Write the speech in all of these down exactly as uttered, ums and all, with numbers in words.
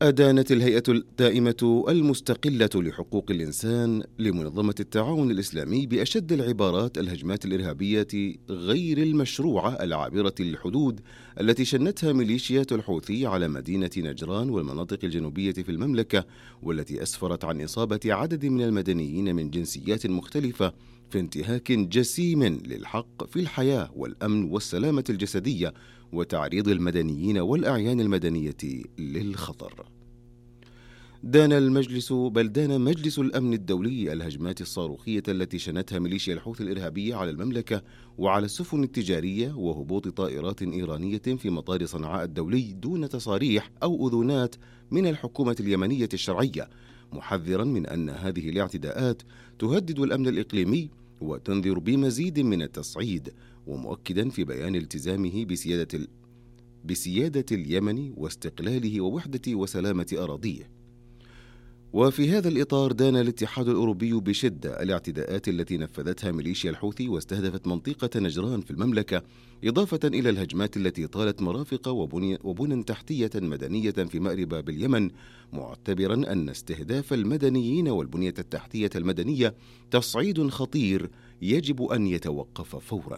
أدانت الهيئة الدائمة المستقلة لحقوق الإنسان لمنظمة التعاون الإسلامي بأشد العبارات الهجمات الإرهابية غير المشروعة العابرة للحدود التي شنتها ميليشيات الحوثي على مدينة نجران والمناطق الجنوبية في المملكة، والتي أسفرت عن إصابة عدد من المدنيين من جنسيات مختلفة في انتهاك جسيم للحق في الحياة والأمن والسلامة الجسدية وتعريض المدنيين والأعيان المدنية للخطر. دان المجلس بل دان مجلس الأمن الدولي الهجمات الصاروخية التي شنتها ميليشيا الحوثي الإرهابية على المملكة وعلى السفن التجارية وهبوط طائرات إيرانية في مطار صنعاء الدولي دون تصاريح أو أذونات من الحكومة اليمنية الشرعية، محذرا من أن هذه الاعتداءات تهدد الأمن الإقليمي وتنذر بمزيد من التصعيد، ومؤكدا في بيان التزامه بسيادة, ال... بسيادة اليمن واستقلاله ووحدة وسلامة أراضيه. وفي هذا الإطار دان الاتحاد الأوروبي بشدة الاعتداءات التي نفذتها ميليشيا الحوثي واستهدفت منطقة نجران في المملكة، إضافة إلى الهجمات التي طالت مرافق وبني وبنى تحتية مدنية في مأرب باليمن، معتبرا أن استهداف المدنيين والبنية التحتية المدنية تصعيد خطير يجب أن يتوقف فورا.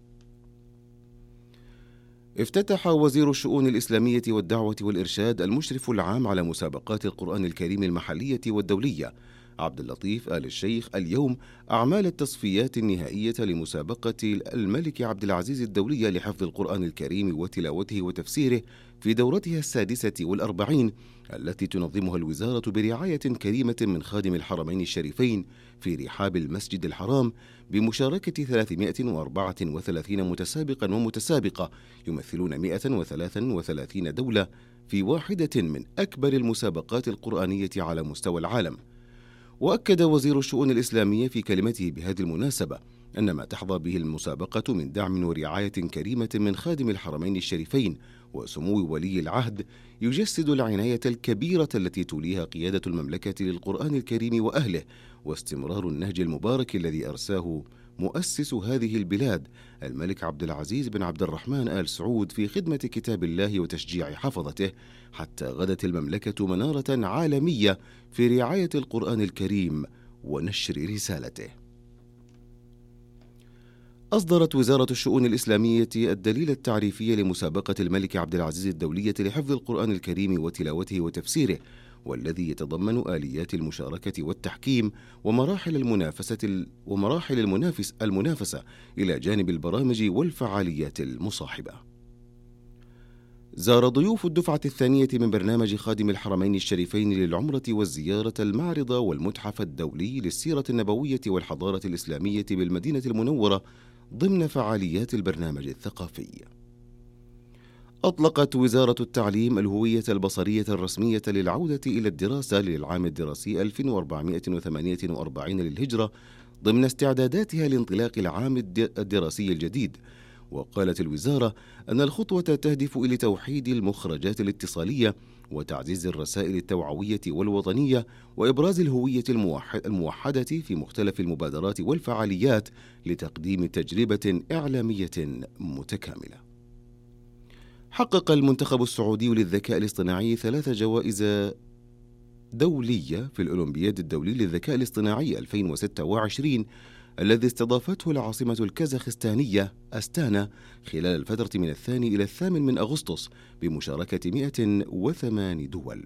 افتتح وزير الشؤون الإسلامية والدعوة والإرشاد المشرف العام على مسابقات القرآن الكريم المحلية والدولية عبد اللطيف آل الشيخ اليوم أعمال التصفيات النهائية لمسابقة الملك عبد العزيز الدولية لحفظ القرآن الكريم وتلاوته وتفسيره في دورتها السادسة والأربعين، التي تنظمها الوزارة برعاية كريمة من خادم الحرمين الشريفين في رحاب المسجد الحرام، بمشاركة ثلاثمائة وأربعة وثلاثين متسابقا ومتسابقة يمثلون مائة وثلاثة وثلاثين دولة في واحدة من أكبر المسابقات القرآنية على مستوى العالم. وأكد وزير الشؤون الإسلامية في كلمته بهذه المناسبة أن ما تحظى به المسابقة من دعم ورعاية كريمة من خادم الحرمين الشريفين وسمو ولي العهد يجسد العناية الكبيرة التي توليها قيادة المملكة للقرآن الكريم وأهله، واستمرار النهج المبارك الذي أرساه مؤسس هذه البلاد الملك عبد العزيز بن عبد الرحمن آل سعود في خدمة كتاب الله وتشجيع حفظته، حتى غدت المملكة منارة عالمية في رعاية القرآن الكريم ونشر رسالته. أصدرت وزارة الشؤون الإسلامية الدليل التعريفي لمسابقة الملك عبد العزيز الدولية لحفظ القرآن الكريم وتلاوته وتفسيره، والذي يتضمن آليات المشاركة والتحكيم ومراحل المنافسة ومراحل المنافس المنافسة إلى جانب البرامج والفعاليات المصاحبة. زار ضيوف الدفعة الثانية من برنامج خادم الحرمين الشريفين للعمرة والزيارة المعرض والمتحف الدولي للسيرة النبوية والحضارة الإسلامية بالمدينة المنورة ضمن فعاليات البرنامج الثقافي. أطلقت وزارة التعليم الهوية البصرية الرسمية للعودة إلى الدراسة للعام الدراسي ألف وأربعمائة وثمانية وأربعين للهجرة ضمن استعداداتها لانطلاق العام الدراسي الجديد. وقالت الوزارة أن الخطوة تهدف إلى توحيد المخرجات الاتصالية وتعزيز الرسائل التوعوية والوطنية وإبراز الهوية الموحدة في مختلف المبادرات والفعاليات لتقديم تجربة إعلامية متكاملة. حقق المنتخب السعودي للذكاء الاصطناعي ثلاث جوائز دولية في الأولمبياد الدولي للذكاء الاصطناعي ألفين وستة وعشرين الذي استضافته العاصمة الكازاخستانية أستانا خلال الفترة من الثاني إلى الثامن من أغسطس بمشاركة مائة وثمانية دول.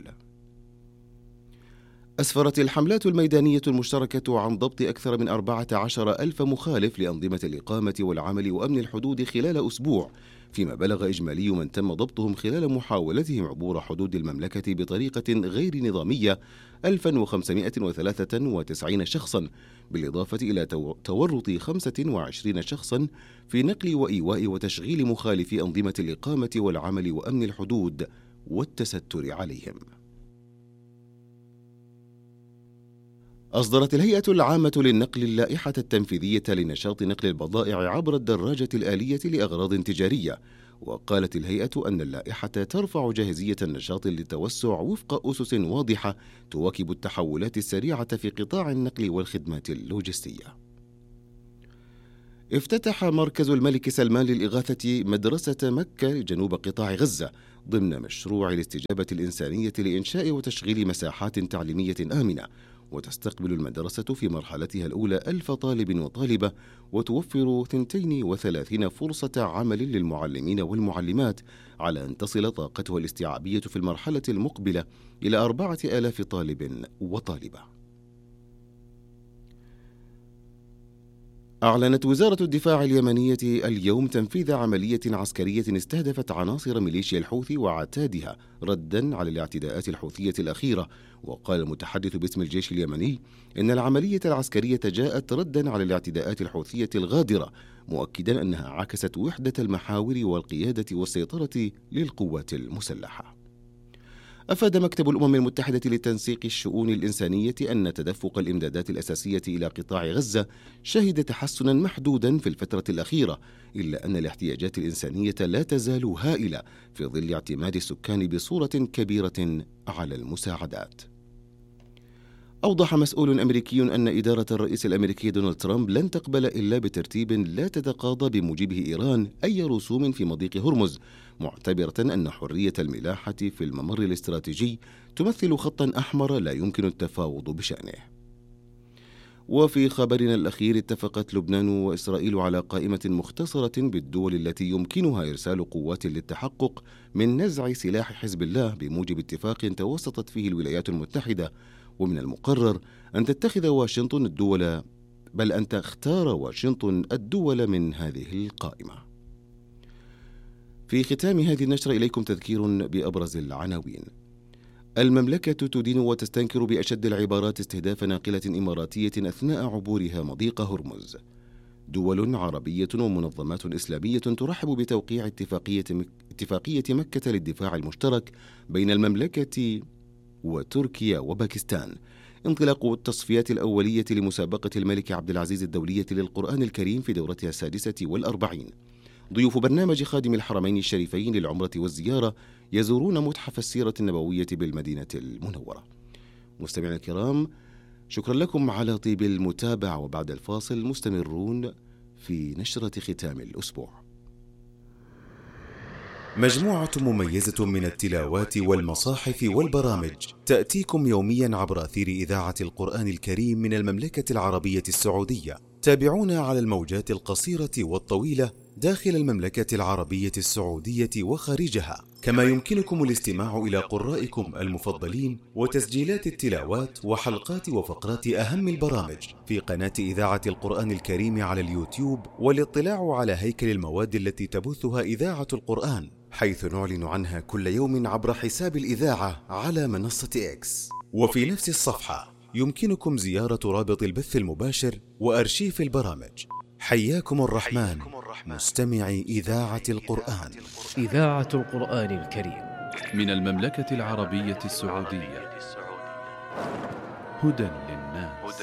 أسفرت الحملات الميدانية المشتركة عن ضبط أكثر من أربعة عشر ألف مخالف لأنظمة الإقامة والعمل وأمن الحدود خلال أسبوع، فيما بلغ إجمالي من تم ضبطهم خلال محاولتهم عبور حدود المملكة بطريقة غير نظامية ألف وخمسمائة وثلاثة وتسعين شخصا، بالإضافة إلى تورط خمسة وعشرين شخصا في نقل وإيواء وتشغيل مخالفي أنظمة الإقامة والعمل وأمن الحدود والتستر عليهم. أصدرت الهيئة العامة للنقل اللائحة التنفيذية لنشاط نقل البضائع عبر الدراجة الآلية لأغراض تجارية، وقالت الهيئة أن اللائحة ترفع جاهزية النشاط للتوسع وفق أسس واضحة تواكب التحولات السريعة في قطاع النقل والخدمات اللوجستية. افتتح مركز الملك سلمان للإغاثة مدرسة مكة جنوب قطاع غزة ضمن مشروع الاستجابة الإنسانية لإنشاء وتشغيل مساحات تعليمية آمنة، وتستقبل المدرسة في مرحلتها الأولى ألف طالب وطالبة، وتوفر اثنتين وثلاثين فرصة عمل للمعلمين والمعلمات، على أن تصل طاقتها الاستيعابية في المرحلة المقبلة إلى أربعة آلاف طالب وطالبة. أعلنت وزارة الدفاع اليمنية اليوم تنفيذ عملية عسكرية استهدفت عناصر ميليشيا الحوثي وعتادها رداً على الاعتداءات الحوثية الأخيرة. وقال المتحدث باسم الجيش اليمني إن العملية العسكرية جاءت رداً على الاعتداءات الحوثية الغادرة، مؤكداً أنها عكست وحدة المحاور والقيادة والسيطرة للقوات المسلحة. أفاد مكتب الأمم المتحدة لتنسيق الشؤون الإنسانية أن تدفق الإمدادات الأساسية إلى قطاع غزة شهد تحسناً محدوداً في الفترة الأخيرة، إلا أن الاحتياجات الإنسانية لا تزال هائلة في ظل اعتماد السكان بصورة كبيرة على المساعدات. أوضح مسؤول أمريكي أن إدارة الرئيس الأمريكي دونالد ترامب لن تقبل إلا بترتيب لا تتقاضى بموجبه إيران أي رسوم في مضيق هرمز، معتبرة أن حرية الملاحة في الممر الاستراتيجي تمثل خطاً أحمر لا يمكن التفاوض بشأنه. وفي خبرنا الأخير، اتفقت لبنان وإسرائيل على قائمة مختصرة بالدول التي يمكنها إرسال قوات للتحقق من نزع سلاح حزب الله، بموجب اتفاق توسطت فيه الولايات المتحدة. ومن المقرر أن تتخذ واشنطن الدول بل أن تختار واشنطن الدول من هذه القائمة. في ختام هذه النشرة إليكم تذكير بأبرز العناوين. المملكة تدين وتستنكر بأشد العبارات استهداف ناقلة إماراتية أثناء عبورها مضيق هرمز. دول عربية ومنظمات إسلامية ترحب بتوقيع اتفاقية, مك... اتفاقية مكة للدفاع المشترك بين المملكة وتركيا وباكستان. انطلاق التصفيات الأولية لمسابقة الملك عبد العزيز الدولية للقرآن الكريم في دورتها السادسة والأربعين. ضيوف برنامج خادم الحرمين الشريفين للعمرة والزيارة يزورون متحف السيرة النبوية بالمدينة المنورة. مستمعينا الكرام، شكرا لكم على طيب المتابعة، وبعد الفاصل مستمرون في نشرة ختام الأسبوع. مجموعة مميزة من التلاوات والمصاحف والبرامج تأتيكم يوميا عبر أثير إذاعة القرآن الكريم من المملكة العربية السعودية. تابعونا على الموجات القصيرة والطويلة داخل المملكة العربية السعودية وخارجها، كما يمكنكم الاستماع إلى قرائكم المفضلين وتسجيلات التلاوات وحلقات وفقرات أهم البرامج في قناة إذاعة القرآن الكريم على اليوتيوب، والاطلاع على هيكل المواد التي تبثها إذاعة القرآن، حيث نعلن عنها كل يوم عبر حساب الإذاعة على منصة إكس. وفي نفس الصفحة يمكنكم زيارة رابط البث المباشر وأرشيف البرامج. حياكم الرحمن مستمعي إذاعة القرآن. إذاعة القرآن الكريم من المملكة العربية السعودية، هدى للناس.